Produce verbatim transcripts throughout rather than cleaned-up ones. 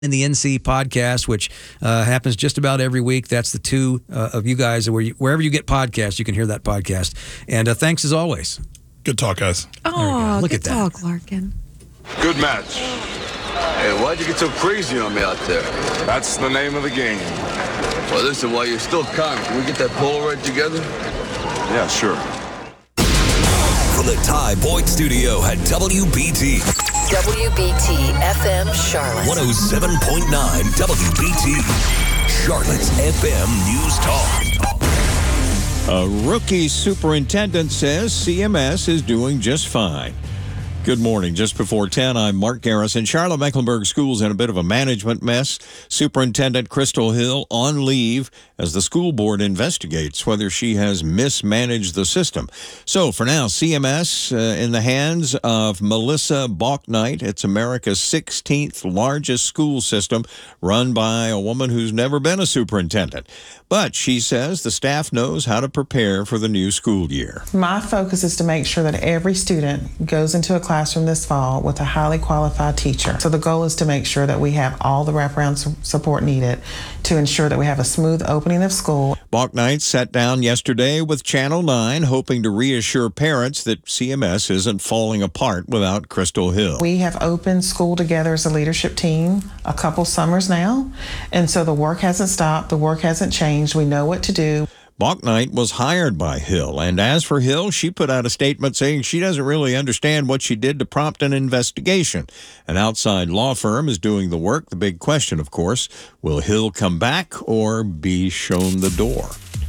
in the N C podcast, which uh, happens just about every week. That's the two uh, of you guys. Where you, wherever you get podcasts, you can hear that podcast. And uh, thanks as always. Good talk, guys. Oh, Look good at that. talk, Larkin. Good match. Hey, why'd you get so crazy on me out there? That's the name of the game. Well, listen, while you're still calm, can we get that Polaroid together? Yeah, sure. From the Ty Boyd Studio at W B T. W B T F M Charlotte. one oh seven point nine W B T. Charlotte's F M News Talk. A rookie superintendent says C M S is doing just fine. Good morning. Just before ten, I'm Mark Garrison. Charlotte-Mecklenburg Schools in a bit of a management mess. Superintendent Crystal Hill on leave as the school board investigates whether she has mismanaged the system. So for now, C M S uh, in the hands of Melissa Baucknight. It's America's sixteenth largest school system run by a woman who's never been a superintendent. But she says the staff knows how to prepare for the new school year. My focus is to make sure that every student goes into a classroom this fall with a highly qualified teacher. So the goal is to make sure that we have all the wraparound su- support needed to ensure that we have a smooth opening of school. Baucknight sat down yesterday with Channel nine, hoping to reassure parents that C M S isn't falling apart without Crystal Hill. We have opened school together as a leadership team a couple summers now, and so the work hasn't stopped, the work hasn't changed. We know what to do. Baucknight was hired by Hill, and as for Hill, she put out a statement saying she doesn't really understand what she did to prompt an investigation. An outside law firm is doing the work. The big question, of course, will Hill come back or be shown the door?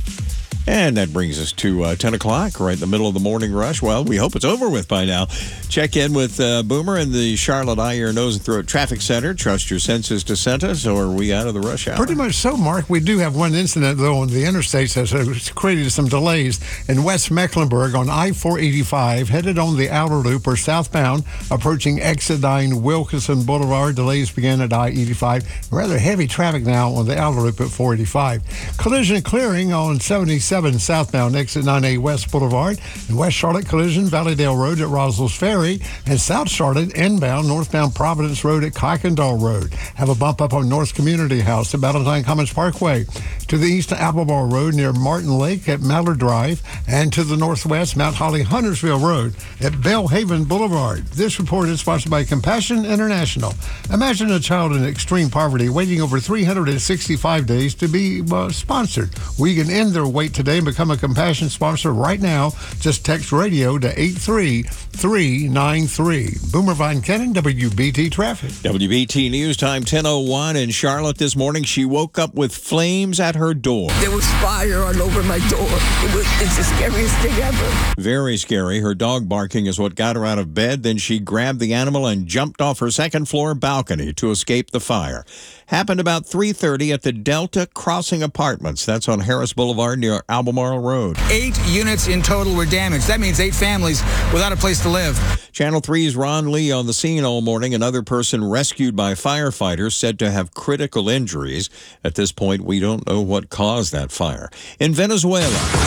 And that brings us to uh, ten o'clock, right in the middle of the morning rush. Well, we hope it's over with by now. Check in with uh, Boomer in the Charlotte Eye, Ear, Nose, and Throat Traffic Center. Trust your senses to send us, or are we out of the rush hour? Pretty much so, Mark. We do have one incident, though, on the interstates that's created some delays in West Mecklenburg on I four eighty-five, headed on the outer loop or southbound, approaching Exodine Wilkinson Boulevard. Delays began at I eighty-five. Rather heavy traffic now on the outer loop at four eighty-five. Collision clearing on seventy-seven southbound, exit nine A West Boulevard. And West Charlotte collision, Valleydale Road at Roslow's Ferry. And South Charlotte inbound, northbound Providence Road at Kuykendall Road. Have a bump up on North Community House at Valentine Commons Parkway. To the east, Applebar Road near Martin Lake at Mallard Drive. And to the northwest, Mount Holly Huntersville Road at Bellhaven Boulevard. This report is sponsored by Compassion International. Imagine a child in extreme poverty waiting over three hundred sixty-five days to be uh, sponsored. We can end their wait today and become a Compassion sponsor right now. Just text radio to eight three three nine three. Boomer Von Kennan, W B T Traffic. W B T News Time ten oh one in Charlotte this morning. She woke up with flames at her door. There was fire all over my door. It was, it's the scariest thing ever. Very scary. Her dog barking is what got her out of bed. Then she grabbed the animal and jumped off her second floor balcony to escape the fire. Happened about three thirty at the Delta Crossing Apartments. That's on Harris Boulevard near Albemarle Road. Eight units in total were damaged. That means eight families without a place to live. Channel three's Ron Lee on the scene all morning. Another person rescued by firefighters said to have critical injuries. At this point, we don't know what caused that fire. In Venezuela,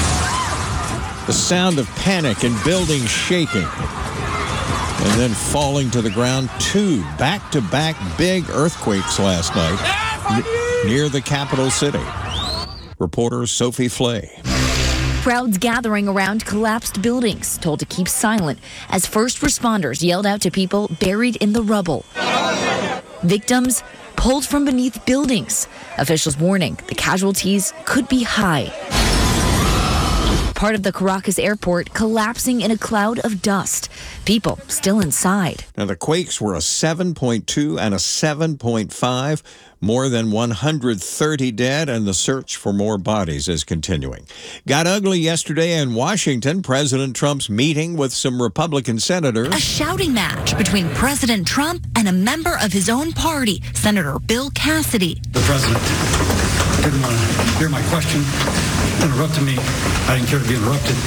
the sound of panic and buildings shaking and then falling to the ground. Two back-to-back big earthquakes last night n- near the capital city. Reporter Sophie Flay. Crowds gathering around collapsed buildings, told to keep silent as first responders yelled out to people buried in the rubble. Victims pulled from beneath buildings. Officials warning the casualties could be high. Part of the Caracas airport collapsing in a cloud of dust. People still inside. Now, the quakes were a seven point two and a seven point five. More than one hundred thirty dead, and the search for more bodies is continuing. Got ugly yesterday in Washington. President Trump's meeting with some Republican senators. A shouting match between President Trump and a member of his own party, Senator Bill Cassidy. The president didn't want to hear my question, interrupted me. I didn't care to be interrupted.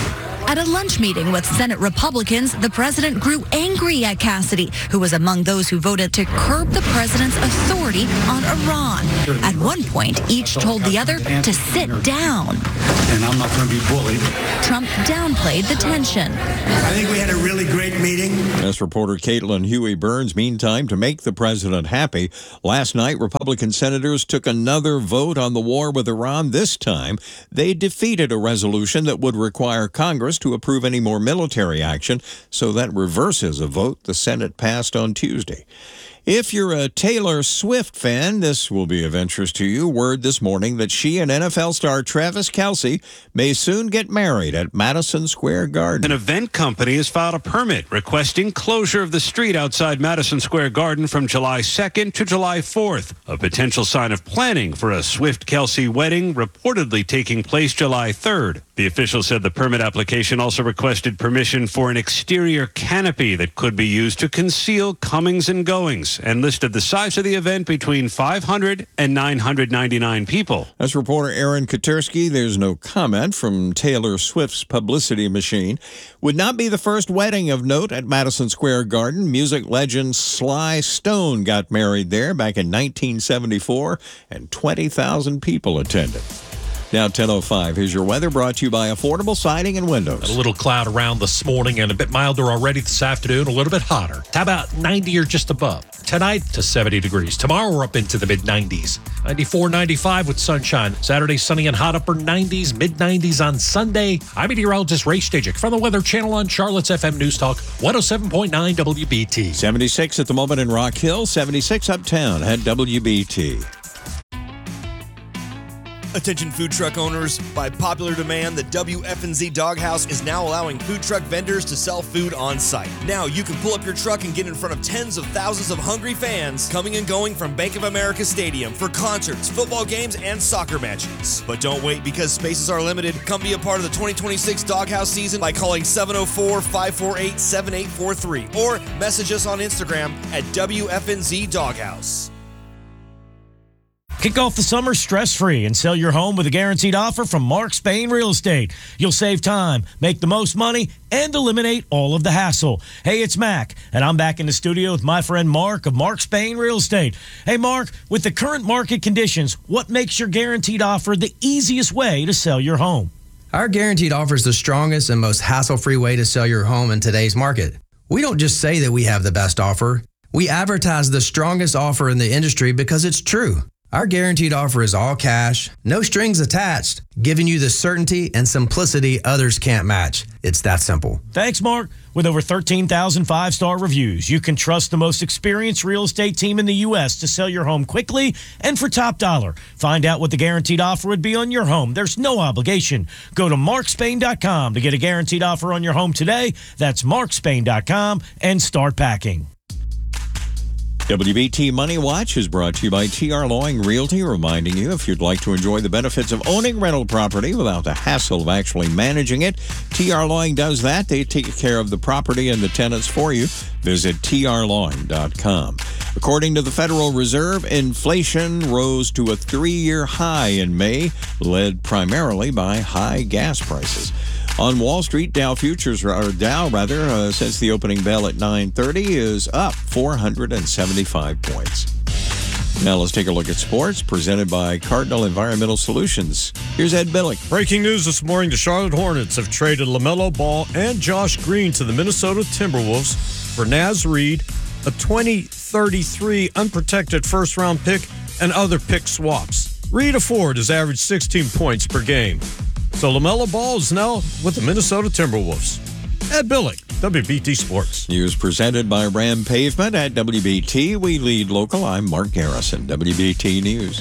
At a lunch meeting with Senate Republicans, the president grew angry at Cassidy, who was among those who voted to curb the president's authority on Iran. At one point, each told the other to sit down. And I'm not going to be bullied. Trump downplayed the tension. I think we had a really great meeting. As reporter Caitlin Huey Burns, meantime, to make the president happy, last night Republican senators took another vote on the war with Iran. This time, they defeated a resolution that would require Congress to approve any more military action, so that reverses a vote the Senate passed on Tuesday. If you're a Taylor Swift fan, this will be of interest to you. Word this morning that she and N F L star Travis Kelce may soon get married at Madison Square Garden. An event company has filed a permit requesting closure of the street outside Madison Square Garden from July second to July fourth, a potential sign of planning for a Swift-Kelce wedding reportedly taking place July third. The official said the permit application also requested permission for an exterior canopy that could be used to conceal comings and goings, and listed the size of the event between five hundred and nine hundred ninety-nine people. As reporter Aaron Katersky, there's no comment from Taylor Swift's publicity machine. Would not be the first wedding of note at Madison Square Garden. Music legend Sly Stone got married there back in nineteen seventy-four, and twenty thousand people attended. Now ten oh five, here's your weather brought to you by Affordable Siding and Windows. A little cloud around this morning and a bit milder already this afternoon, a little bit hotter. How about ninety or just above? Tonight to seventy degrees. Tomorrow we're up into the mid nineties. ninety-four, ninety-five with sunshine. Saturday sunny and hot, upper nineties, mid nineties on Sunday. I'm meteorologist Ray Stajic from the Weather Channel on Charlotte's F M News Talk one oh seven point nine W B T. seventy-six at the moment in Rock Hill, seventy-six uptown at W B T. Attention food truck owners, by popular demand, the W F N Z Doghouse is now allowing food truck vendors to sell food on site. Now you can pull up your truck and get in front of tens of thousands of hungry fans coming and going from Bank of America Stadium for concerts, football games, and soccer matches. But don't wait, because spaces are limited. Come be a part of the twenty twenty-six Doghouse season by calling seven oh four, five four eight, seven eight four three or message us on Instagram at W F N Z Doghouse. Kick off the summer stress-free and sell your home with a guaranteed offer from Mark Spain Real Estate. You'll save time, make the most money, and eliminate all of the hassle. Hey, it's Mac, and I'm back in the studio with my friend Mark of Mark Spain Real Estate. Hey, Mark, with the current market conditions, what makes your guaranteed offer the easiest way to sell your home? Our guaranteed offer is the strongest and most hassle-free way to sell your home in today's market. We don't just say that we have the best offer. We advertise the strongest offer in the industry because it's true. Our guaranteed offer is all cash, no strings attached, giving you the certainty and simplicity others can't match. It's that simple. Thanks, Mark. With over thirteen thousand five-star reviews, you can trust the most experienced real estate team in the U S to sell your home quickly and for top dollar. Find out what the guaranteed offer would be on your home. There's no obligation. Go to mark spain dot com to get a guaranteed offer on your home today. That's mark spain dot com and start packing. W B T Money Watch is brought to you by T R Loing Realty, reminding you if you'd like to enjoy the benefits of owning rental property without the hassle of actually managing it, T R Loing does that. They take care of the property and the tenants for you. Visit T R loing dot com. According to the Federal Reserve, inflation rose to a three-year high in May, led primarily by high gas prices. On Wall Street, Dow futures, or Dow rather, uh, since the opening bell at nine thirty, is up four hundred seventy-five points. Now let's take a look at sports, presented by Cardinal Environmental Solutions. Here's Ed Billick. Breaking news this morning, the Charlotte Hornets have traded LaMelo Ball and Josh Green to the Minnesota Timberwolves for Naz Reid, a twenty thirty-three unprotected first-round pick, and other pick swaps. Reid of Ford has averaged sixteen points per game. So LaMelo Ball is now with the Minnesota Timberwolves. Ed Billick, W B T Sports. News presented by Ram Pavement at W B T. We lead local. I'm Mark Garrison, W B T News.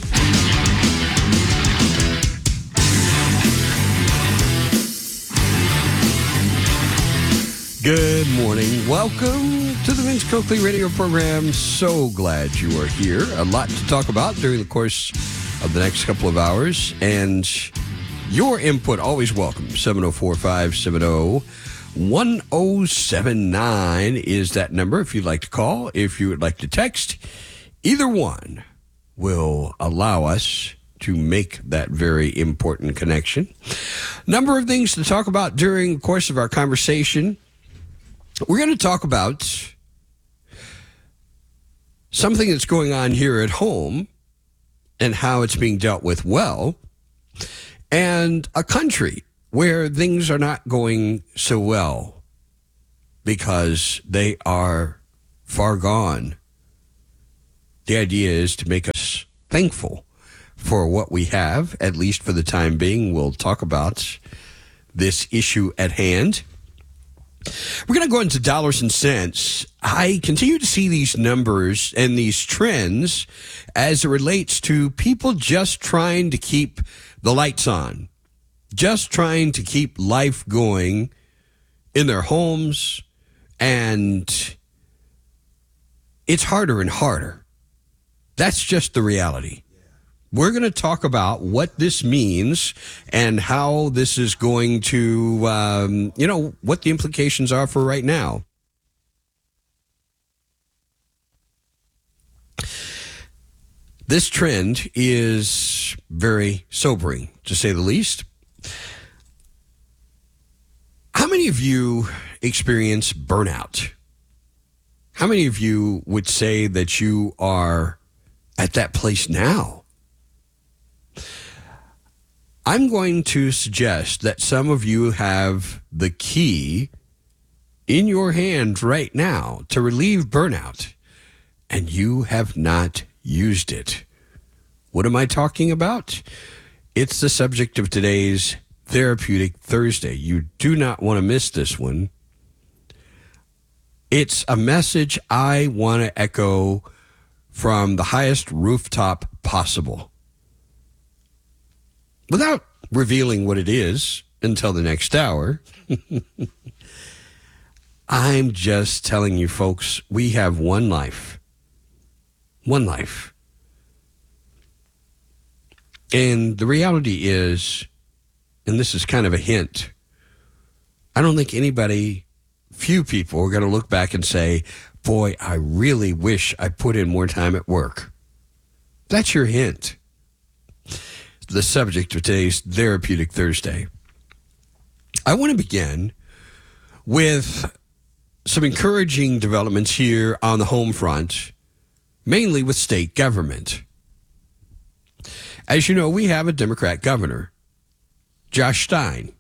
Good morning. Welcome to the Vince Coakley radio program. So glad you are here. A lot to talk about during the course of the next couple of hours. And your input always welcome. seven oh four, five seven oh, one oh seven nine is that number if you'd like to call. If you would like to text, either one will allow us to make that very important connection. Number of things to talk about during the course of our conversation. We're going to talk about something that's going on here at home and how it's being dealt with well, and a country where things are not going so well because they are far gone. The idea is to make us thankful for what we have, at least for the time being. We'll talk about this issue at hand. We're going to go into dollars and cents. I continue to see these numbers and these trends as it relates to people just trying to keep the lights on, just trying to keep life going in their homes, and it's harder and harder. That's just the reality. We're going to talk about what this means and how this is going to, um, you know, what the implications are for right now. This trend is very sobering, to say the least. How many of you experience burnout? How many of you would say that you are at that place now? I'm going to suggest that some of you have the key in your hand right now to relieve burnout, and you have not used it. What am I talking about? It's the subject of today's Therapeutic Thursday. You do not want to miss this one. It's a message I want to echo from the highest rooftop possible, without revealing what it is until the next hour. I'm just telling you, folks, we have one life. One life. And the reality is, and this is kind of a hint, I don't think anybody, few people are going to look back and say, boy, I really wish I put in more time at work. That's your hint. The subject of today's Therapeutic Thursday. I want to begin with some encouraging developments here on the home front, mainly with state government. As you know, we have a Democrat governor, Josh Stein.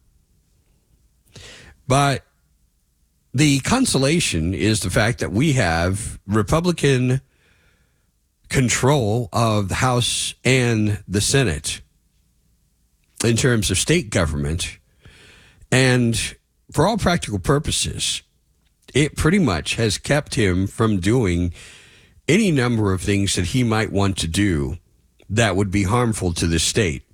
But the consolation is the fact that we have Republican control of the House and the Senate in terms of state government. And for all practical purposes, it pretty much has kept him from doing any number of things that he might want to do that would be harmful to the state.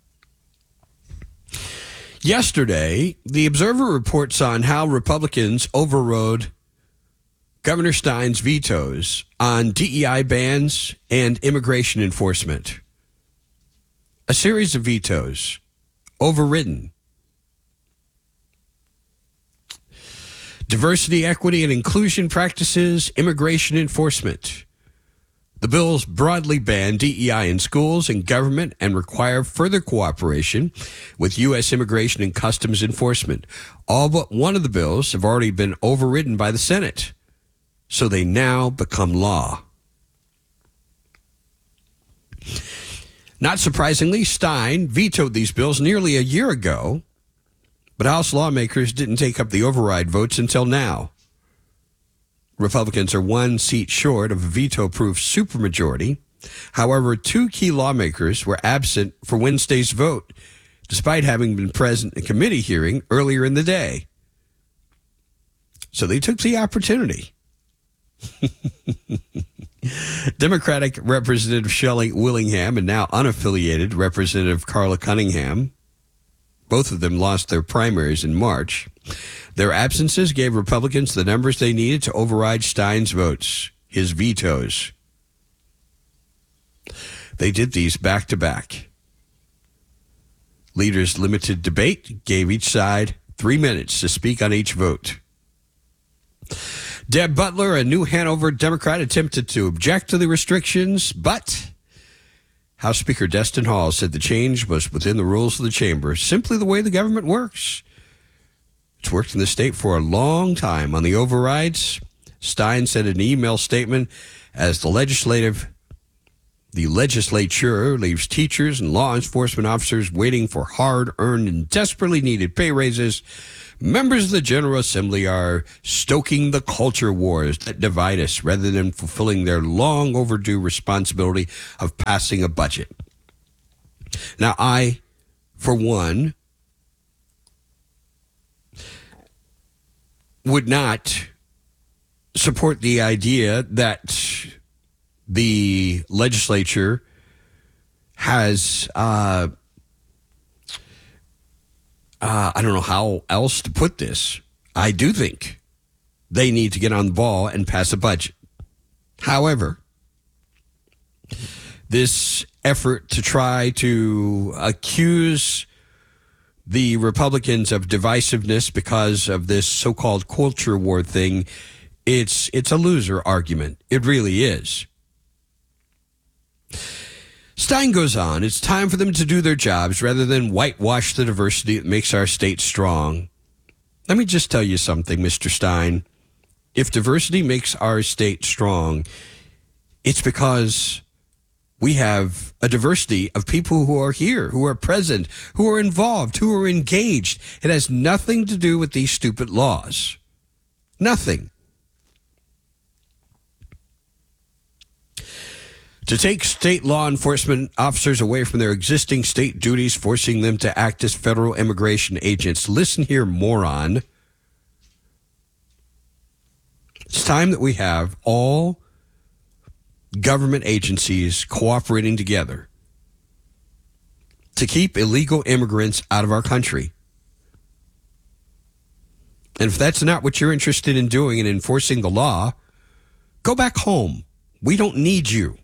Yesterday, the Observer reports on how Republicans overrode Governor Stein's vetoes on D E I bans and immigration enforcement. A series of vetoes overridden. Diversity, equity, and inclusion practices, immigration enforcement. The bills broadly ban D E I in schools and government and require further cooperation with U S Immigration and Customs Enforcement. All but one of the bills have already been overridden by the Senate, so they now become law. Not surprisingly, Stein vetoed these bills nearly a year ago, but House lawmakers didn't take up the override votes until now. Republicans are one seat short of a veto-proof supermajority. However, two key lawmakers were absent for Wednesday's vote, despite having been present in a committee hearing earlier in the day. So they took the opportunity. Democratic Representative Shelley Willingham and now unaffiliated Representative Carla Cunningham, both of them lost their primaries in March. Their absences gave Republicans the numbers they needed to override Stein's votes, his vetoes. They did these back to back. Leaders limited debate, gave each side three minutes to speak on each vote. Deb Butler, a New Hanover Democrat, attempted to object to the restrictions, but House Speaker Destin Hall said the change was within the rules of the chamber, simply the way the government works. It's worked in the state for a long time. On the overrides, Stein said in an email statement, as the legislative, the legislature leaves teachers and law enforcement officers waiting for hard-earned and desperately needed pay raises, members of the General Assembly are stoking the culture wars that divide us rather than fulfilling their long overdue responsibility of passing a budget. Now, I, for one, would not support the idea that the legislature has, uh, uh, I don't know how else to put this. I do think they need to get on the ball and pass a budget. However, this effort to try to accuse the Republicans of divisiveness because of this so-called culture war thing, it's it's a loser argument. It really is. Stein goes on, it's time for them to do their jobs rather than whitewash the diversity that makes our state strong. Let me just tell you something, Mister Stein. If diversity makes our state strong, it's because we have a diversity of people who are here, who are present, who are involved, who are engaged. It has nothing to do with these stupid laws. Nothing. To take state law enforcement officers away from their existing state duties, forcing them to act as federal immigration agents. Listen here, moron. It's time that we have all government agencies cooperating together to keep illegal immigrants out of our country. And if that's not what you're interested in doing and enforcing the law, go back home. We don't need you.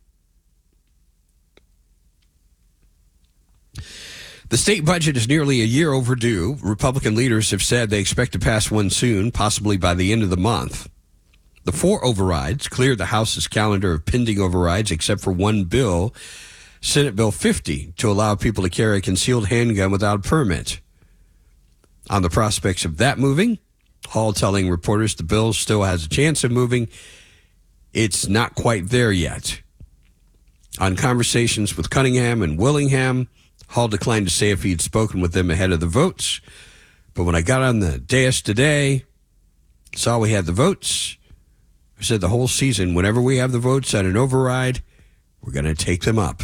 The state budget is nearly a year overdue. Republican leaders have said they expect to pass one soon, possibly by the end of the month. The four overrides cleared the House's calendar of pending overrides except for one bill, Senate Bill fifty, to allow people to carry a concealed handgun without a permit. On the prospects of that moving, Hall telling reporters the bill still has a chance of moving. It's not quite there yet. On conversations with Cunningham and Willingham, Hall declined to say if he had spoken with them ahead of the votes. But when I got on the dais today, saw we had the votes, I said the whole season, whenever we have the votes on an override, we're going to take them up.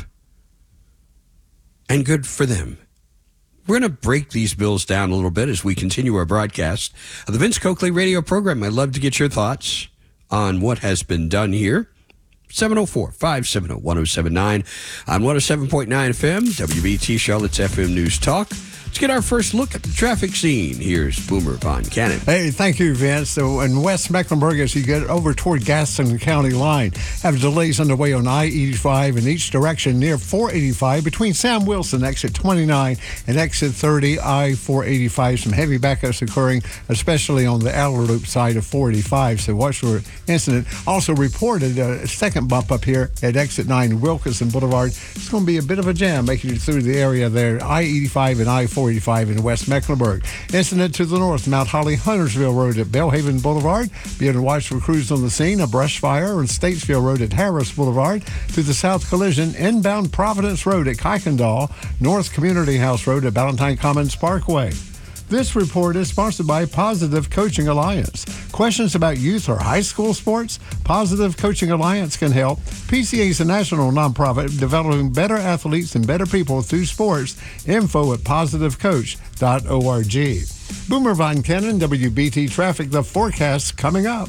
And good for them. We're going to break these bills down a little bit as we continue our broadcast of the Vince Coakley radio program. I'd love to get your thoughts on what has been done here. seven oh four, five seven oh, one oh seven nine on one oh seven point nine F M, W B T Charlotte's F M News Talk. Let's get our first look at the traffic scene. Here's Boomer Von Cannon. Hey, thank you, Vince. So in West Mecklenburg, as you get over toward Gaston County line, have delays underway on I eighty-five in each direction near four eighty-five between Sam Wilson, exit twenty-nine, and exit thirty, I four eighty-five. Some heavy backups occurring, especially on the outer loop side of four eighty-five. So watch for incident. Also reported a second bump up here at exit nine, Wilkinson Boulevard. It's going to be a bit of a jam making it through the area there. I eighty-five and I four eighty-five in West Mecklenburg. Incident to the north, Mount Holly Huntersville Road at Bellhaven Boulevard. Be on the watch for crews on the scene. A brush fire on Statesville Road at Harris Boulevard. To the south, collision inbound Providence Road at Kuykendall. North Community House Road at Valentine Commons Parkway. This report is sponsored by Positive Coaching Alliance. Questions about youth or high school sports? Positive Coaching Alliance can help. P C A is a national nonprofit developing better athletes and better people through sports. Info at positive coach dot org. Boomer Von Cannon, W B T Traffic, the forecast coming up.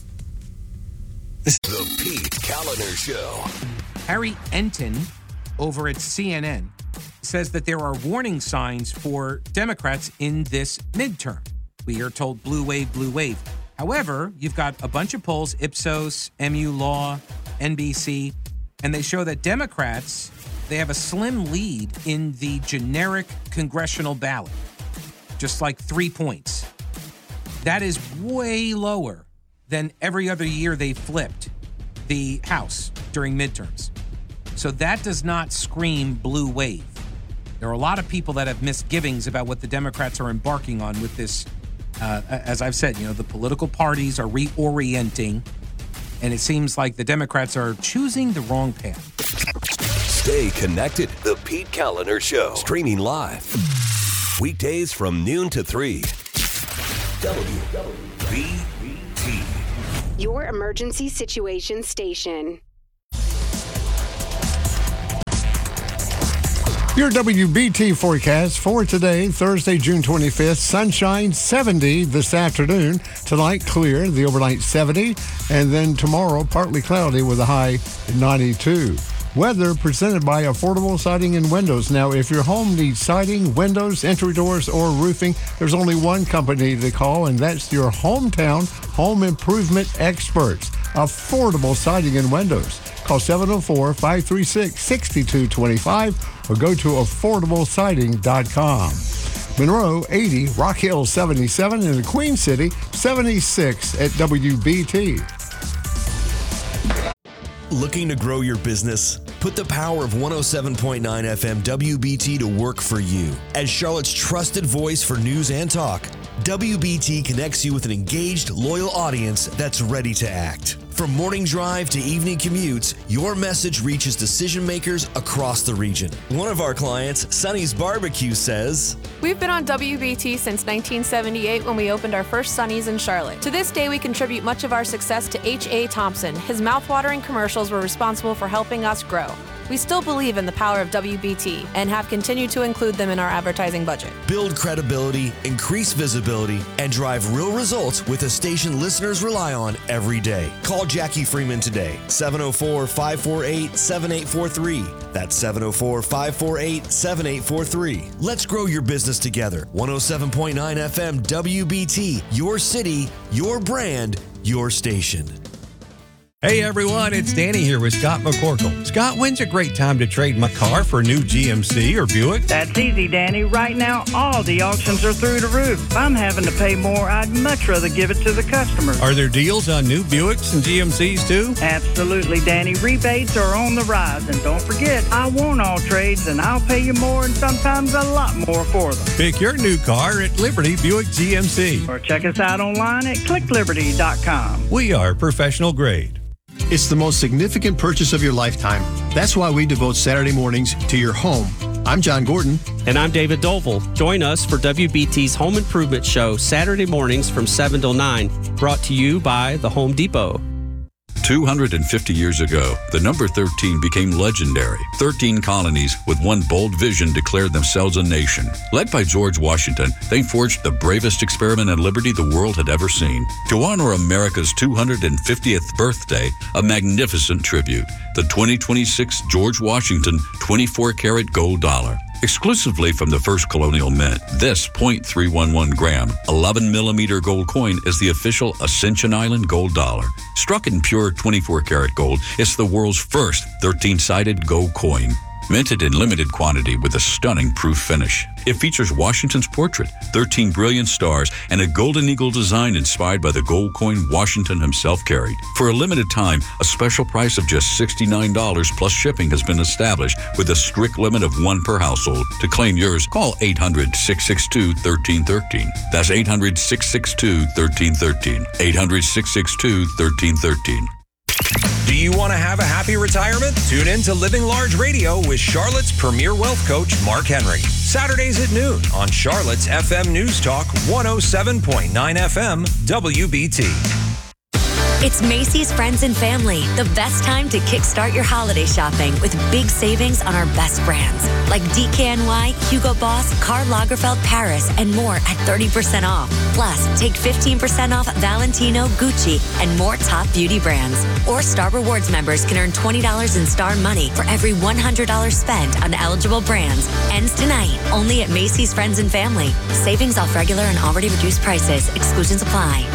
The Pete Calendar Show. Harry Enton over at C N N says that there are warning signs for Democrats in this midterm. We are told blue wave, blue wave. However, you've got a bunch of polls, Ipsos, M U Law, N B C, and they show that Democrats, they have a slim lead in the generic congressional ballot, just like three points. That is way lower than every other year they flipped the House during midterms. So that does not scream blue wave. There are a lot of people that have misgivings about what the Democrats are embarking on with this. Uh, as I've said, you know, the political parties are reorienting, and it seems like the Democrats are choosing the wrong path. Stay connected. The Pete Kaliner Show. Streaming live. Weekdays from noon to three. W B T. Your emergency situation station. Your W B T forecast for today, Thursday, June twenty-fifth. Sunshine, seventy this afternoon. Tonight, clear, the overnight seventy. And then tomorrow, partly cloudy with a high ninety-two. Weather presented by Affordable Siding and Windows. Now, if your home needs siding, windows, entry doors, or roofing, there's only one company to call, and that's your hometown home improvement experts. Affordable Siding and Windows. Call seven oh four, five three six, six two two five or go to affordable siding dot com. Monroe, eighty, Rock Hill, seventy-seven, and the Queen City, seventy-six at W B T. Looking to grow your business? Put the power of one oh seven point nine F M W B T to work for you. As Charlotte's trusted voice for news and talk, W B T connects you with an engaged, loyal audience that's ready to act. From morning drive to evening commutes, your message reaches decision makers across the region. One of our clients, Sonny's Barbecue, says, "We've been on W B T since nineteen seventy-eight when we opened our first Sonny's in Charlotte. To this day, we contribute much of our success to H A. Thompson. His mouthwatering commercials were responsible for helping us grow. We still believe in the power of W B T and have continued to include them in our advertising budget. Build credibility, increase visibility, and drive real results with a station listeners rely on every day. Call Jackie Freeman today, seven oh four, five four eight, seven eight four three. That's seven oh four, five four eight, seven eight four three. Let's grow your business together. one oh seven point nine F M W B T, your city, your brand, your station. Hey everyone, it's Danny here with Scott McCorkle. Scott, when's a great time to trade my car for a new G M C or Buick? That's easy, Danny. Right now, all the auctions are through the roof. If I'm having to pay more, I'd much rather give it to the customer. Are there deals on new Buicks and G M Cs too? Absolutely, Danny. Rebates are on the rise. And don't forget, I want all trades and I'll pay you more and sometimes a lot more for them. Pick your new car at Liberty Buick G M C. Or check us out online at click liberty dot com. We are professional grade. It's the most significant purchase of your lifetime. That's why we devote Saturday mornings to your home. I'm John Gordon. And I'm David Doval. Join us for W B T's Home Improvement Show Saturday mornings from seven till nine, brought to you by the Home Depot. two hundred fifty years ago, the number thirteen became legendary. thirteen colonies with one bold vision declared themselves a nation. Led by George Washington, they forged the bravest experiment in liberty the world had ever seen. To honor America's two hundred fiftieth birthday, a magnificent tribute, the twenty twenty-six George Washington twenty-four karat gold dollar. Exclusively from the first colonial mint, this point three one one gram, eleven millimeter gold coin is the official Ascension Island gold dollar. Struck in pure twenty-four karat gold, it's the world's first thirteen-sided gold coin. Minted in limited quantity with a stunning proof finish. It features Washington's portrait, thirteen brilliant stars, and a golden eagle design inspired by the gold coin Washington himself carried. For a limited time, a special price of just sixty-nine dollars plus shipping has been established with a strict limit of one per household. To claim yours, call eight hundred, six six two, one three one three. That's eight hundred, six six two, one three one three. eight hundred, six six two, one three one three. Do you want to have a happy retirement? Tune in to Living Large Radio with Charlotte's premier wealth coach, Mark Henry. Saturdays at noon on Charlotte's F M News Talk, one oh seven point nine F M W B T. It's Macy's Friends and Family, the best time to kickstart your holiday shopping with big savings on our best brands like D K N Y, Hugo Boss, Karl Lagerfeld Paris, and more at thirty percent off. Plus, take fifteen percent off Valentino, Gucci, and more top beauty brands. Or Star Rewards members can earn twenty dollars in Star Money for every one hundred dollars spent on eligible brands. Ends tonight, only at Macy's Friends and Family. Savings off regular and already reduced prices. Exclusions apply.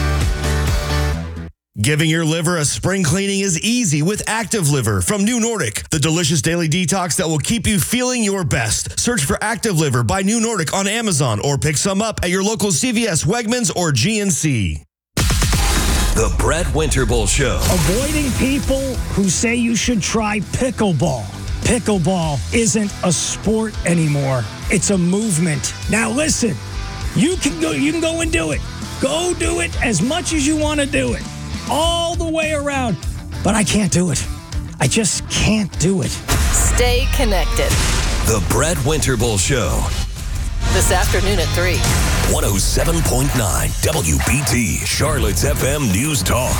Giving your liver a spring cleaning is easy with Active Liver from New Nordic, the delicious daily detox that will keep you feeling your best. Search for Active Liver by New Nordic on Amazon or pick some up at your local C V S, Wegmans, or G N C. The Brett Winterble Show. Avoiding people who say you should try pickleball. Pickleball isn't a sport anymore. It's a movement. Now listen, you can go you can go and do it. Go do it as much as you want to do it. All the way around. But I can't do it. I just can't do it. Stay connected. The Brett Winterbull Show. This afternoon at three. one oh seven point nine W B T, Charlotte's F M News Talk.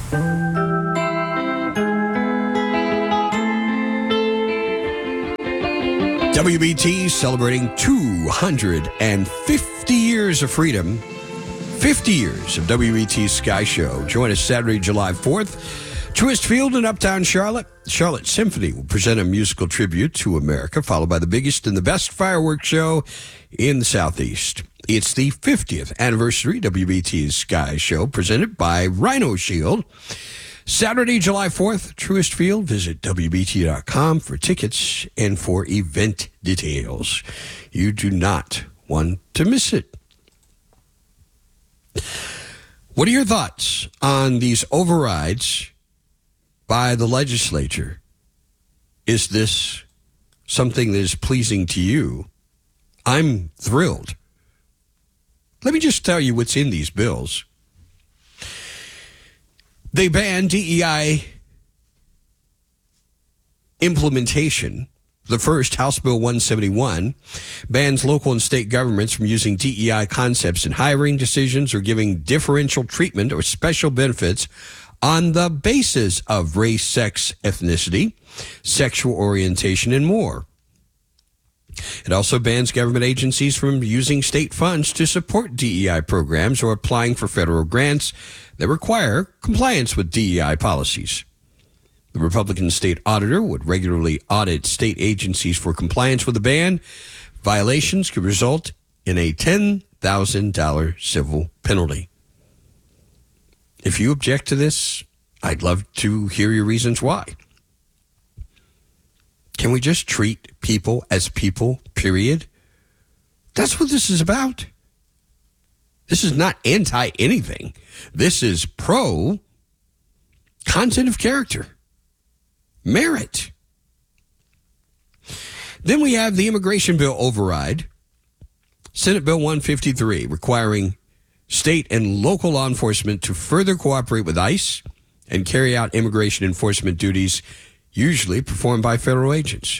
W B T celebrating two hundred fifty years of freedom. fifty years of W B T's Sky Show. Join us Saturday, July fourth. Truist Field in Uptown Charlotte. Charlotte Symphony will present a musical tribute to America, followed by the biggest and the best fireworks show in the Southeast. It's the fiftieth anniversary W B T's Sky Show, presented by Rhino Shield. Saturday, July fourth, Truist Field. Visit W B T dot com for tickets and for event details. You do not want to miss it. What are your thoughts on these overrides by the legislature? Is this something that is pleasing to you? I'm thrilled. Let me just tell you what's in these bills. They ban D E I implementation. The first, House Bill one seventy-one, bans local and state governments from using D E I concepts in hiring decisions or giving differential treatment or special benefits on the basis of race, sex, ethnicity, sexual orientation, and more. It also bans government agencies from using state funds to support D E I programs or applying for federal grants that require compliance with D E I policies. The Republican state auditor would regularly audit state agencies for compliance with the ban. Violations could result in a ten thousand dollars civil penalty. If you object to this, I'd love to hear your reasons why. Can we just treat people as people, period? That's what this is about. This is not anti-anything. This is pro content of character, merit. Then we have the immigration bill override, Senate Bill one fifty-three, requiring state and local law enforcement to further cooperate with ICE and carry out immigration enforcement duties usually performed by federal agents.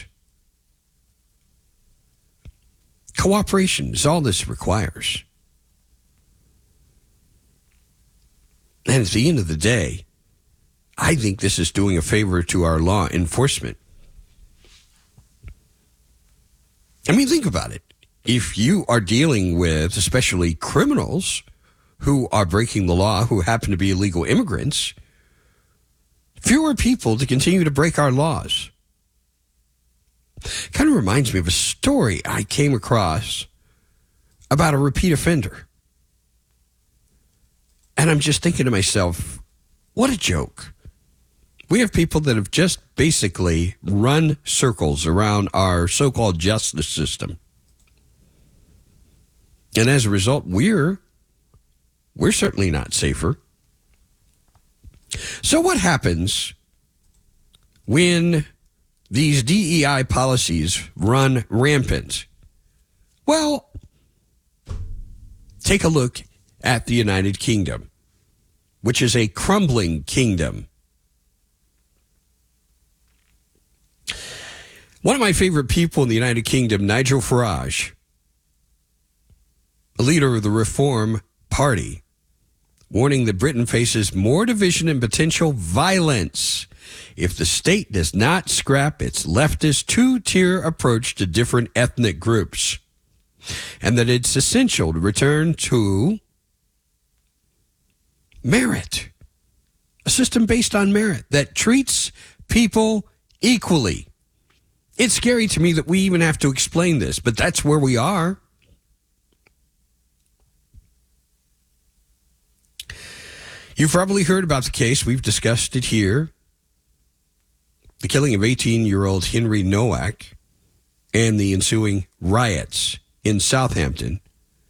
Cooperation is all this requires. And at the end of the day, I think this is doing a favor to our law enforcement. I mean, think about it. If you are dealing with especially criminals who are breaking the law, who happen to be illegal immigrants, fewer people to continue to break our laws. Kind of reminds me of a story I came across about a repeat offender. And I'm just thinking to myself, what a joke. We have people that have just basically run circles around our so-called justice system. And as a result, we're we're certainly not safer. So what happens when these D E I policies run rampant? Well, take a look at the United Kingdom, which is a crumbling kingdom. One of my favorite people in the United Kingdom, Nigel Farage, a leader of the Reform Party, warning that Britain faces more division and potential violence if the state does not scrap its leftist two-tier approach to different ethnic groups, and that it's essential to return to merit, a system based on merit that treats people equally. It's scary to me that we even have to explain this, but that's where we are. You've probably heard about the case. We've discussed it here. The killing of eighteen-year-old Henry Nowak and the ensuing riots in Southampton.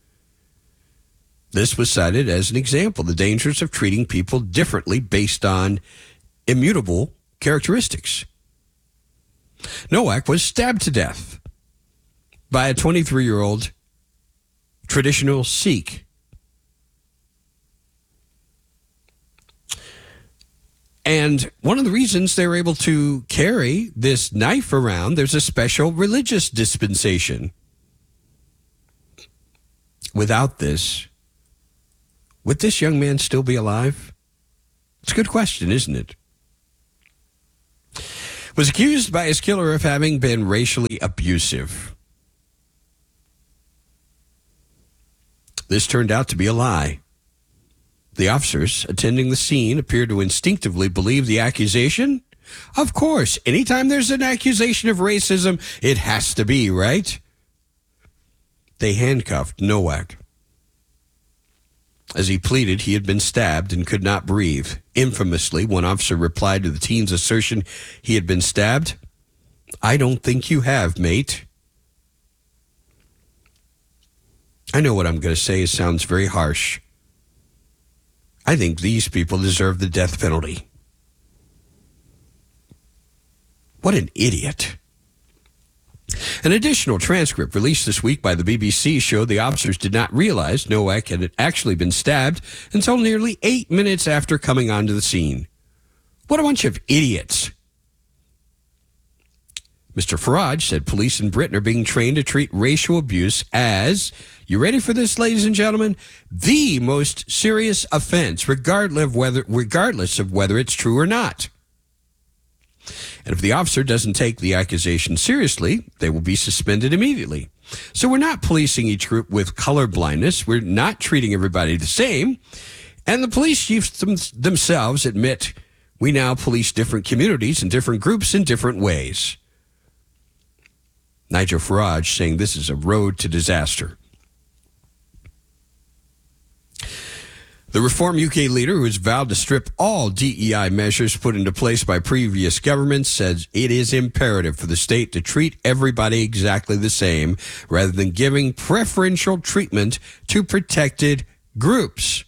This was cited as an example of the dangers of treating people differently based on immutable characteristics. Nowak was stabbed to death by a twenty-three-year-old traditional Sikh. And one of the reasons they were able to carry this knife around, there's a special religious dispensation. Without this, would this young man still be alive? It's a good question, isn't it? Was accused by his killer of having been racially abusive. This turned out to be a lie. The officers attending the scene appeared to instinctively believe the accusation. Of course, anytime there's an accusation of racism, it has to be, right? They handcuffed Nowak. As he pleaded, he had been stabbed and could not breathe. Infamously, one officer replied to the teen's assertion he had been stabbed, "I don't think you have, mate." I know what I'm going to say. It sounds very harsh. I think these people deserve the death penalty. What an idiot. An additional transcript released this week by the B B C showed the officers did not realize Nowak had actually been stabbed until nearly eight minutes after coming onto the scene. What a bunch of idiots. Mister Farage said police in Britain are being trained to treat racial abuse as, you ready for this, ladies and gentlemen, the most serious offense, regardless of whether, regardless of whether it's true or not. And if the officer doesn't take the accusation seriously, they will be suspended immediately. So we're not policing each group with color blindness. We're not treating everybody the same. And the police chiefs them, themselves admit we now police different communities and different groups in different ways. Nigel Farage saying this is a road to disaster. The Reform U K leader, who has vowed to strip all D E I measures put into place by previous governments, says it is imperative for the state to treat everybody exactly the same rather than giving preferential treatment to protected groups.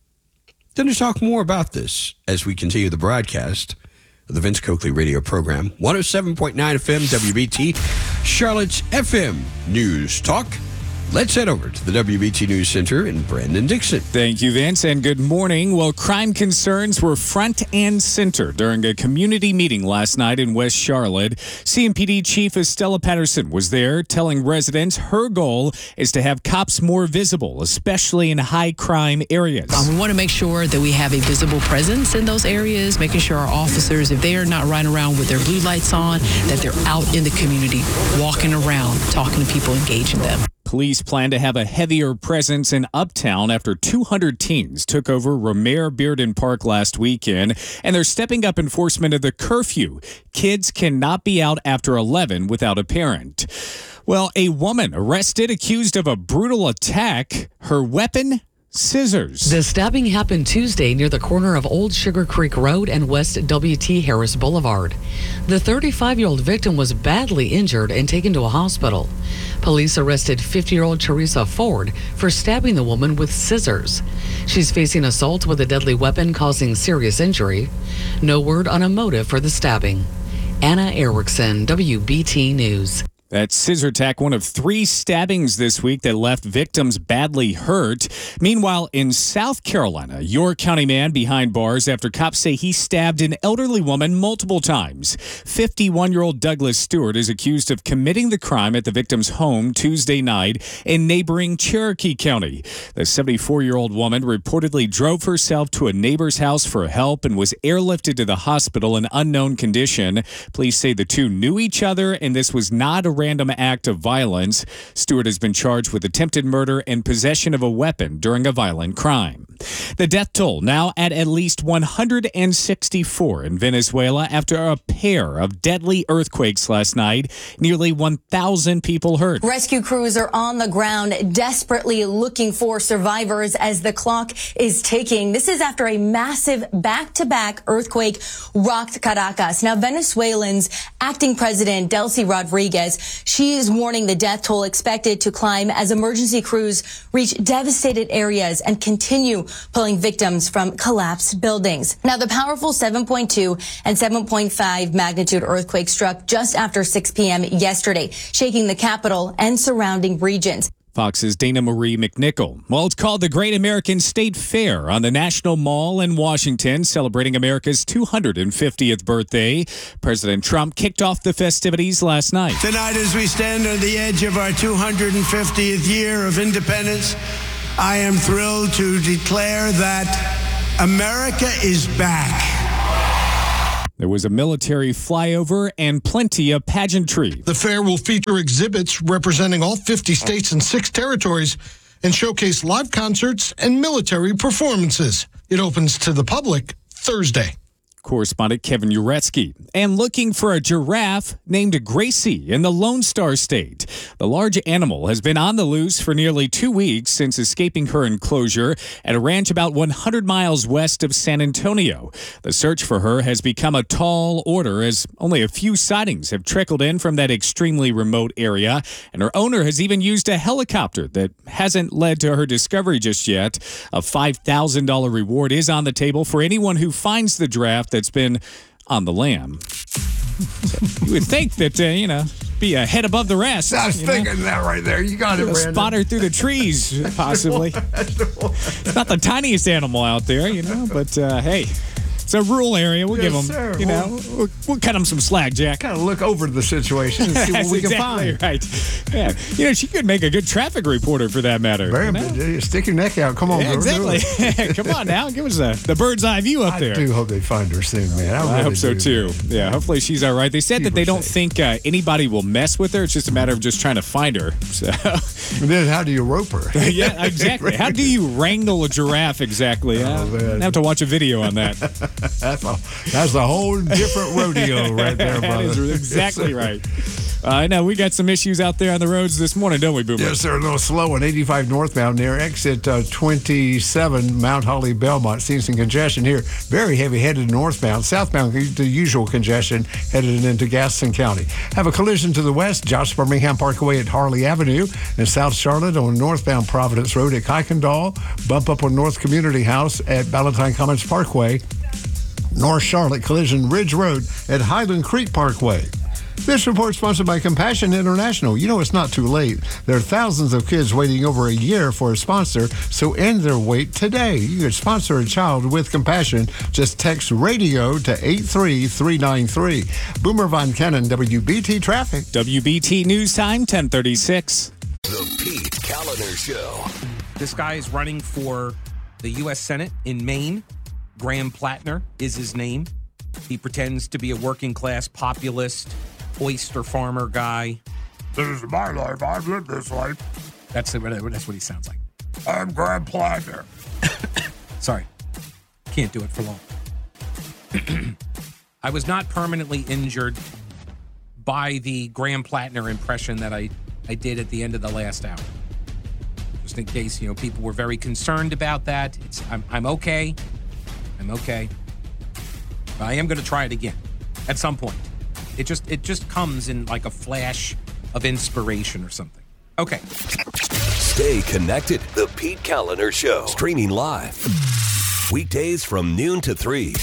Going to talk more about this as we continue the broadcast of the Vince Coakley radio program. one oh seven point nine F M W B T, Charlotte's F M News Talk. Let's head over to the W B T News Center in Brandon Dixon. Thank you, Vince, and good morning. Well, crime concerns were front and center during a community meeting last night in West Charlotte. C M P D Chief Estella Patterson was there telling residents her goal is to have cops more visible, especially in high-crime areas. Um, we want to make sure that we have a visible presence in those areas, making sure our officers, if they are not riding around with their blue lights on, that they're out in the community, walking around, talking to people, engaging them. Police plan to have a heavier presence in Uptown after two hundred teens took over Romare Bearden Park last weekend, and they're stepping up enforcement of the curfew. Kids cannot be out after eleven without a parent. Well, a woman arrested accused of a brutal attack. Her weapon? Scissors. The stabbing happened Tuesday near the corner of Old Sugar Creek Road and West W T Harris Boulevard. The thirty-five-year-old victim was badly injured and taken to a hospital. Police arrested fifty-year-old Teresa Ford for stabbing the woman with scissors. She's facing assault with a deadly weapon causing serious injury. No word on a motive for the stabbing. Anna Erickson, W B T News. That scissor attack, one of three stabbings this week that left victims badly hurt. Meanwhile, in South Carolina, a York County man behind bars after cops say he stabbed an elderly woman multiple times. fifty-one-year-old Douglas Stewart is accused of committing the crime at the victim's home Tuesday night in neighboring Cherokee County. The seventy-four-year-old woman reportedly drove herself to a neighbor's house for help and was airlifted to the hospital in unknown condition. Police say the two knew each other and this was not a random act of violence. Stewart has been charged with attempted murder and possession of a weapon during a violent crime. The death toll now at at least one hundred sixty-four in Venezuela after a pair of deadly earthquakes last night. Nearly one thousand people hurt. Rescue crews are on the ground desperately looking for survivors as the clock is ticking. This is after a massive back-to-back earthquake rocked Caracas. Now, Venezuelans, acting President Delcy Rodriguez She is warning the death toll expected to climb as emergency crews reach devastated areas and continue pulling victims from collapsed buildings. Now, the powerful seven point two and seven point five magnitude earthquake struck just after six p.m. yesterday, shaking the capital and surrounding regions. Fox's Dana Marie McNichol. Well, it's called the Great American State Fair on the National Mall in Washington, celebrating America's two hundred fiftieth birthday. President Trump kicked off the festivities last night. Tonight, as we stand on the edge of our two hundred fiftieth year of independence, I am thrilled to declare that America is back. There was a military flyover and plenty of pageantry. The fair will feature exhibits representing all fifty states and six territories and showcase live concerts and military performances. It opens to the public Thursday. Correspondent Kevin Uretsky. And looking for a giraffe named Gracie in the Lone Star State. The large animal has been on the loose for nearly two weeks since escaping her enclosure at a ranch about one hundred miles west of San Antonio. The search for her has become a tall order as only a few sightings have trickled in from that extremely remote area, and her owner has even used a helicopter that hasn't led to her discovery just yet. A five thousand dollars reward is on the table for anyone who finds the giraffe that's been on the lam. So you would think that, uh, you know, be a head above the rest. I was you thinking know? that right there. You got it, Brandon. Spot her through the trees, possibly. It's not the tiniest animal out there, you know, but uh, hey. It's a rural area. We'll Yes, give them, sir. you know, we'll, we'll cut them some slack, Jack. Kind of look over the situation and see what That's we can exactly find. right. Yeah, you know, she could make a good traffic reporter for that matter. Very you know? good. Stick your neck out. Come on, Yeah, girl. Do exactly. it. Come on now, give us a, the bird's eye view up I there. do hope they find her soon, man. I, I really hope so do. too. Yeah, hopefully she's all right. They said Keep that they her don't safe. think uh, anybody will mess with her. It's just a matter of just trying to find her. So, And then how do you rope her? yeah, exactly. How do you wrangle a giraffe exactly? Oh, Uh, man. I have to watch a video on that. That's a, that's a whole different rodeo right there, That brother. is exactly right. I uh, know we got some issues out there on the roads this morning, don't we, Boomer? Yes, they're a little slow on eighty-five northbound near exit uh, twenty-seven, Mount Holly, Belmont. Seeing some congestion here. Very heavy headed northbound. Southbound, the usual congestion headed into Gaston County. Have a collision to the west, Josh Birmingham Parkway at Harley Avenue. In South Charlotte on northbound Providence Road at Kuykendall. Bump up on North Community House at Ballantyne Commons Parkway. North Charlotte collision Ridge Road at Highland Creek Parkway. This report sponsored by Compassion International. You know it's not too late. There are thousands of kids waiting over a year for a sponsor, so end their wait today. You can sponsor a child with Compassion. Just text radio to eight three three nine three. Boomer Von Cannon, W B T Traffic. W B T News Time, ten thirty-six. The Pete Calendar Show. This guy is running for the U S Senate in Maine. Graham Plattner is his name. He pretends to be a working class populist, oyster farmer guy. This is my life. I've lived this life. That's the, that's what he sounds like. I'm Graham Plattner. Sorry. Can't do it for long. I was not permanently injured by the Graham Plattner impression that I, I did at the end of the last hour. Just in case, you know, people were very concerned about that. It's I'm, I'm okay. I'm okay. But I am going to try it again at some point. It just it just comes in like a flash of inspiration or something. Okay. Stay connected. The Pete Calendar Show. Streaming live. Weekdays from noon to three.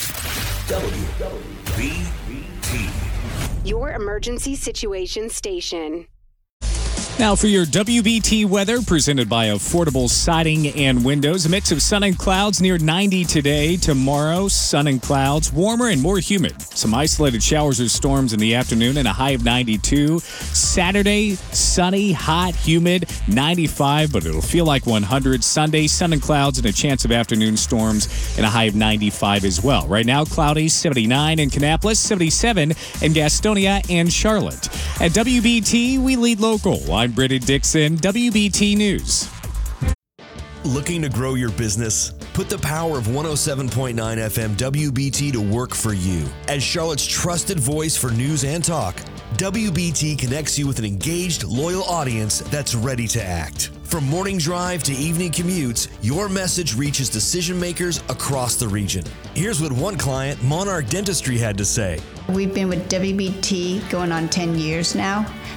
W B T. Your emergency situation station. Now for your W B T weather, presented by Affordable Siding and Windows. A mix of sun and clouds, near ninety today. Tomorrow, sun and clouds, warmer and more humid. Some isolated showers or storms in the afternoon and a high of ninety-two. Saturday, sunny, hot, humid, ninety-five, but it'll feel like one hundred. Sunday, sun and clouds and a chance of afternoon storms and a high of ninety-five as well. Right now, cloudy, seventy-nine in Kannapolis, seventy-seven in Gastonia and Charlotte. At W B T, we lead local. I'm Brittany Dixon, W B T News. Looking to grow your business? Put the power of one oh seven point nine F M W B T to work for you. As Charlotte's trusted voice for news and talk, W B T connects you with an engaged, loyal audience that's ready to act. From morning drive to evening commutes, your message reaches decision makers across the region. Here's what one client, Monarch Dentistry, had to say. We've been with W B T going on ten years now,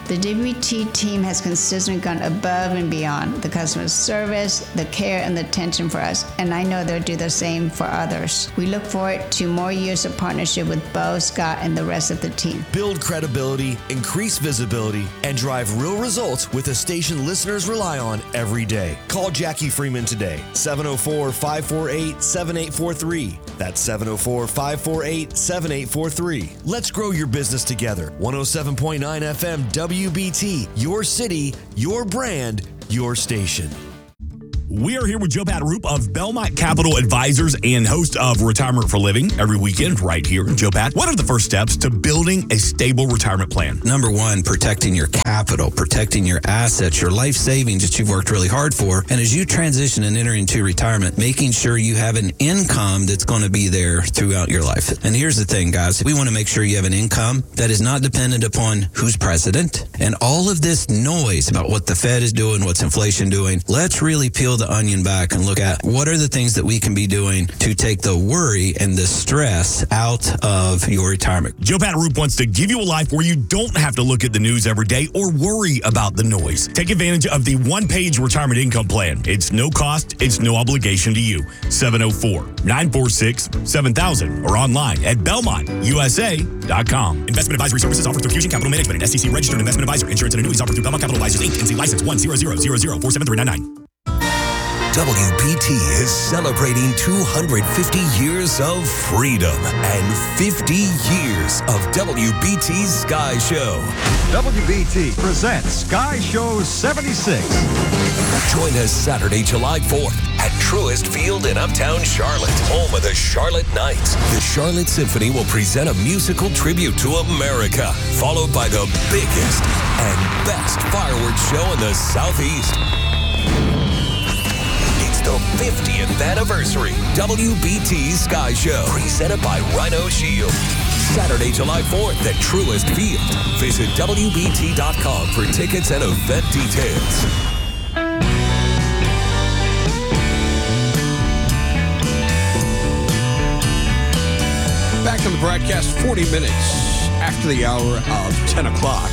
The W B T team has consistently gone above and beyond the customer service, the care, and the attention for us, and I know they'll do the same for others. We look forward to more years of partnership with Bo, Scott, and the rest of the team. Build credibility, increase visibility, and drive real results with a station listeners rely on every day. Call Jackie Freeman today, seven oh four, five four eight, seven eight four three. That's seven oh four, five four eight, seven eight four three. Let's grow your business together. one oh seven point nine F M W B T, your city, your brand, your station. We are here with Joe Pat-Roop of Belmont Capital Advisors and host of Retirement for Living every weekend right here. Joe Pat, what are the first steps to building a stable retirement plan? Number one, protecting your capital, protecting your assets, your life savings that you've worked really hard for. And as you transition and enter into retirement, making sure you have an income that's going to be there throughout your life. And here's the thing, guys. We want to make sure you have an income that is not dependent upon who's president and all of this noise about what the Fed is doing, what's inflation doing. Let's really peel the onion back and look at what are the things that we can be doing to take the worry and the stress out of your retirement. Joe Pat-Roop wants to give you a life where you don't have to look at the news every day or worry about the noise. Take advantage of the one-page retirement income plan. It's no cost, it's no obligation to you. seven oh four, nine four six, seven thousand or online at belmont u s a dot com. Investment advisory services offered through Fusion Capital Management, an S E C registered investment advisor. Insurance and annuities offered through Belmont Capital Advisors, Incorporated. N C license one zero zero zero zero four seven three nine nine. W B T is celebrating two hundred fifty years of freedom and fifty years of W B T's Sky Show. W B T presents Sky Show seventy-six. Join us Saturday, July fourth at Truist Field in Uptown Charlotte, home of the Charlotte Knights. The Charlotte Symphony will present a musical tribute to America, followed by the biggest and best fireworks show in the Southeast. The fiftieth anniversary W B T Sky Show, presented by Rhino Shield. Saturday, July fourth at Truist Field. Visit W B T dot com for tickets and event details. Back on the broadcast, forty minutes after the hour of ten o'clock.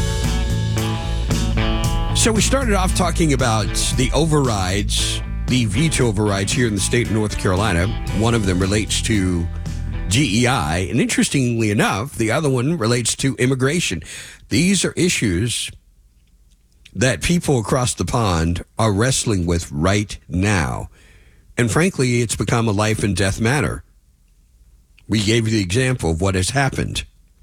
So we started off talking about the overrides, the veto overrides here in the state of North Carolina. One of them relates to G E I, and interestingly enough, the other one relates to immigration. These are issues that people across the pond are wrestling with right now. And frankly, it's become a life and death matter. We gave you the example of what has happened.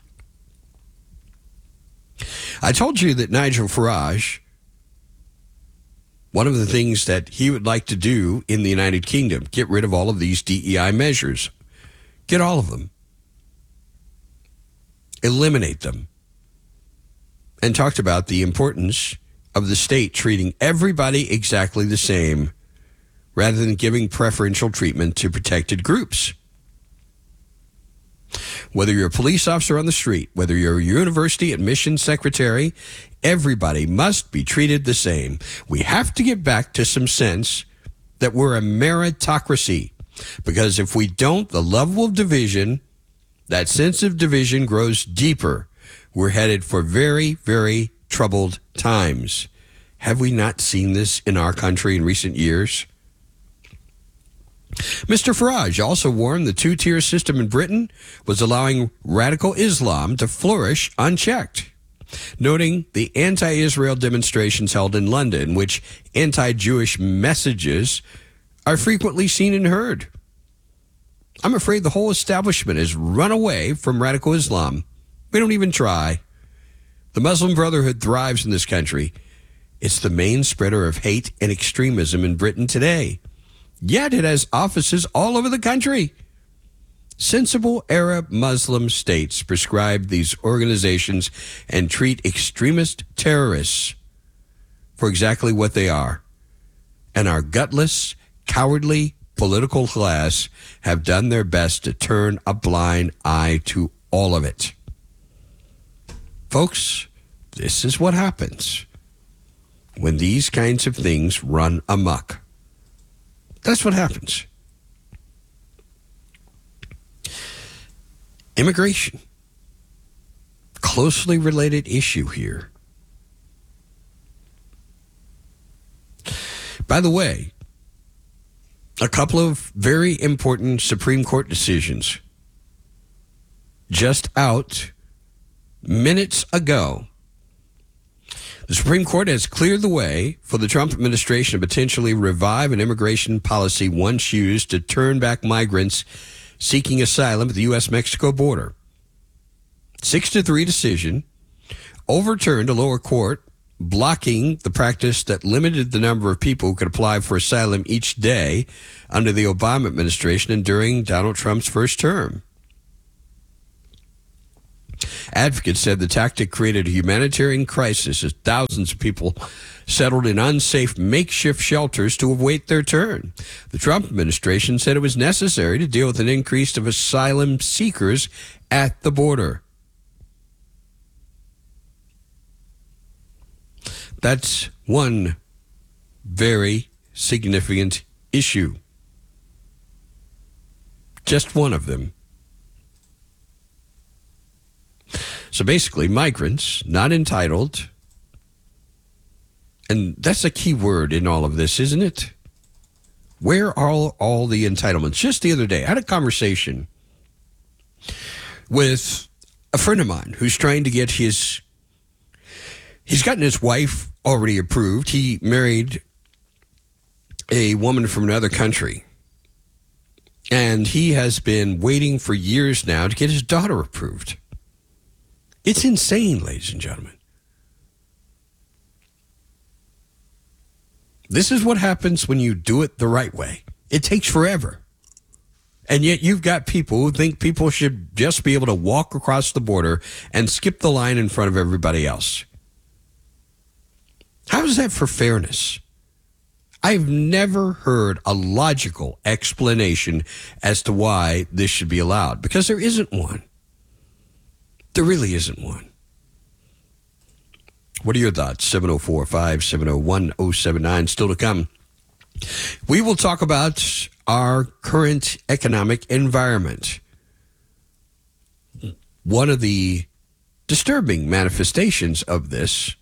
I told you that Nigel Farage, one of the things that he would like to do in the United Kingdom, get rid of all of these D E I measures. Get all of them. Eliminate them. And talked about the importance of the state treating everybody exactly the same rather than giving preferential treatment to protected groups. Whether you're a police officer on the street, whether you're a university admissions secretary, everybody must be treated the same. We have to get back to some sense that we're a meritocracy. Because if we don't, the level of division, that sense of division grows deeper. We're headed for very, very troubled times. Have we not seen this in our country in recent years? Mister Farage also warned the two-tier system in Britain was allowing radical Islam to flourish unchecked, noting the anti-Israel demonstrations held in London, which anti-Jewish messages are frequently seen and heard. I'm afraid the whole establishment has run away from radical Islam. We don't even try. The Muslim Brotherhood thrives in this country. It's the main spreader of hate and extremism in Britain today. Yet it has offices all over the country. Sensible Arab Muslim states prescribe these organizations and treat extremist terrorists for exactly what they are. And our gutless, cowardly political class have done their best to turn a blind eye to all of it. Folks, this is what happens when these kinds of things run amok. That's what happens. Immigration. Closely related issue here. By the way, a couple of very important Supreme Court decisions just out minutes ago. The Supreme Court has cleared the way for the Trump administration to potentially revive an immigration policy once used to turn back migrants seeking asylum at the U S Mexico border. Six to three decision overturned a lower court blocking the practice that limited the number of people who could apply for asylum each day under the Obama administration and during Donald Trump's first term. Advocates said the tactic created a humanitarian crisis as thousands of people settled in unsafe makeshift shelters to await their turn. The Trump administration said it was necessary to deal with an increase of asylum seekers at the border. That's one very significant issue. Just one of them. So basically, migrants, not entitled, and that's a key word in all of this, isn't it? Where are all, all the entitlements? Just the other day, I had a conversation with a friend of mine who's trying to get his, he's gotten his wife already approved. He married a woman from another country, and he has been waiting for years now to get his daughter approved. It's insane, ladies and gentlemen. This is what happens when you do it the right way. It takes forever. And yet you've got people who think people should just be able to walk across the border and skip the line in front of everybody else. How is that for fairness? I've never heard a logical explanation as to why this should be allowed, because there isn't one. There really isn't one. What are your thoughts? seven oh four, five seven oh, one oh seven nine. Still to come. We will talk about our current economic environment. One of the disturbing manifestations of this,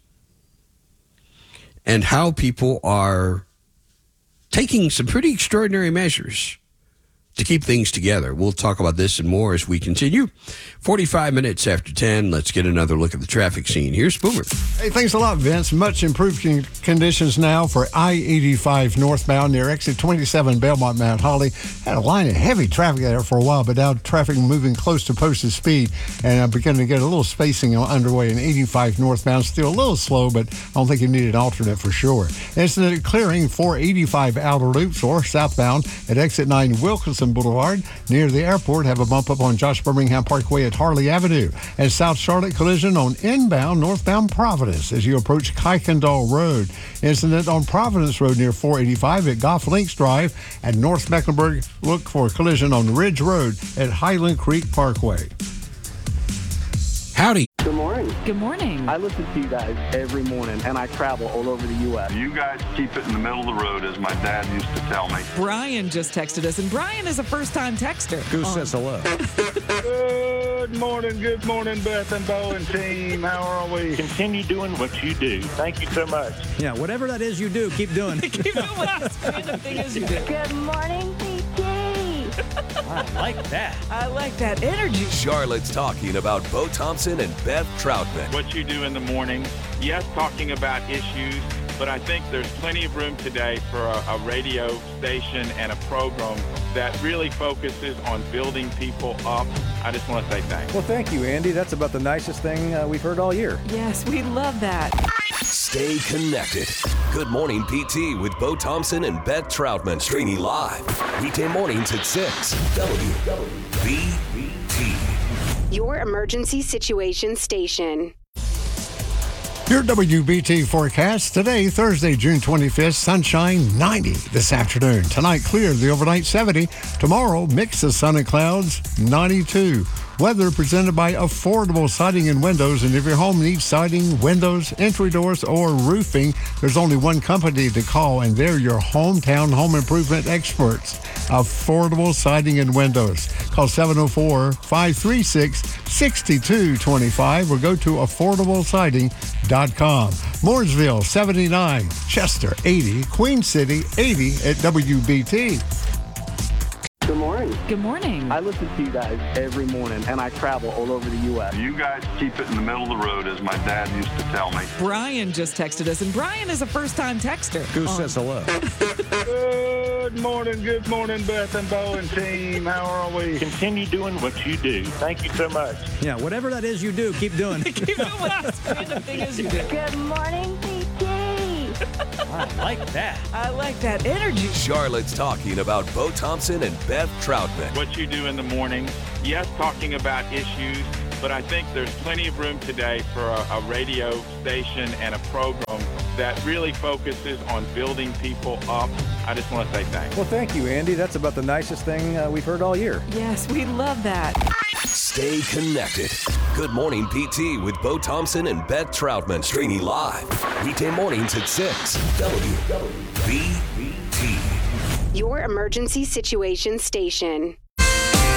and how people are taking some pretty extraordinary measures to keep things together. We'll talk about this and more as we continue. forty-five minutes after ten, let's get another look at the traffic scene. Here's Boomer. Hey, thanks a lot, Vince. Much improved conditions now for I eighty-five northbound near exit twenty-seven Belmont Mount Holly. Had a line of heavy traffic there for a while, but now traffic moving close to posted speed, and I'm beginning to get a little spacing underway in eighty-five northbound. Still a little slow, but I don't think you need an alternate for sure. Incident clearing for eighty-five outer loops or southbound at exit nine Wilkinson Boulevard near the airport. Have a bump up on Josh Birmingham Parkway at Harley Avenue. And South Charlotte collision on inbound northbound Providence as you approach Kuykendall Road. Incident on Providence Road near four eighty-five at Goff Links Drive. And North Mecklenburg, look for a collision on Ridge Road at Highland Creek Parkway. Howdy. Good morning. Good morning. I listen to you guys every morning, and I travel all over the U S You guys keep it in the middle of the road, as my dad used to tell me. Brian just texted us, and Brian is a first-time texter. Who oh. says hello? Good morning, good morning, Beth and Bo and team. How are we? Continue doing what you do. Thank you so much. Yeah, whatever that is you do, keep doing it. Keep doing what random thing is you do. Good morning, P T. I like that. I like that energy. Charlotte's talking about Bo Thompson and Beth Troutman. What you do in the morning, yes, talking about issues, but I think there's plenty of room today for a, a radio station and a program that really focuses on building people up. I just want to say thanks. Well, thank you, Andy. That's about the nicest thing uh, we've heard all year. Yes, we love that. Stay connected. Good Morning P T with Bo Thompson and Beth Troutman. Streaming live weekday mornings at six. W W B T. Your emergency situation station. Your W B T forecast today, Thursday, June twenty-fifth, sunshine ninety this afternoon. Tonight, clear, the overnight seventy. Tomorrow, mix of sun and clouds, ninety-two. Weather presented by Affordable Siding and Windows. And if your home needs siding, windows, entry doors, or roofing, there's only one company to call, and they're your hometown home improvement experts. Affordable Siding and Windows. Call seven oh four, five three six, six two two five or go to affordable siding dot com. Mooresville, seventy-nine. Chester, eighty. Queen City, eighty at W B T. Good morning. Good morning. I listen to you guys every morning, and I travel all over the U S You guys keep it in the middle of the road, as my dad used to tell me. Brian just texted us, and Brian is a first-time texter. Who says hello? Good morning, good morning, Beth and Bo and team. How are we? Continue doing what you do. Thank you so much. Yeah, whatever that is you do, keep doing. Keep doing what the thing is you do. Good morning, P T. I like that. I like that energy. Charlotte's talking about Bo Thompson and Beth Troutman. What you do in the morning, yes, talking about issues, but I think there's plenty of room today for a, a radio station and a program that really focuses on building people up. I just want to say thanks. Well, thank you, Andy. That's about the nicest thing uh, we've heard all year. Yes, we love that. Stay connected. Good Morning P T with Bo Thompson and Beth Troutman. Streaming live weekday mornings at six. W B T. Your emergency situation station.